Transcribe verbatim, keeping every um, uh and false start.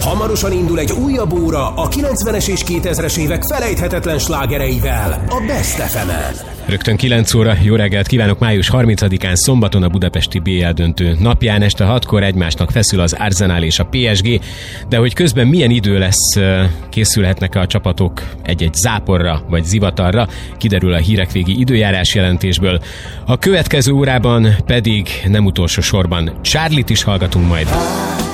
Hamarosan indul egy újabb óra a kilencvenes és kétezres évek felejthetetlen slágereivel a Best ef emen. Rögtön kilenc óra, jó reggelt kívánok! Május harmincadikán szombaton a budapesti bé el döntő napján este hatkor egymásnak feszül az Arsenal és a pé es gé, de hogy közben milyen idő lesz, készülhetnek-e a csapatok egy-egy záporra vagy zivatarra, kiderül a hírek végi időjárás jelentésből. A következő órában pedig nem utolsó sorban Charlie-t is hallgatunk majd.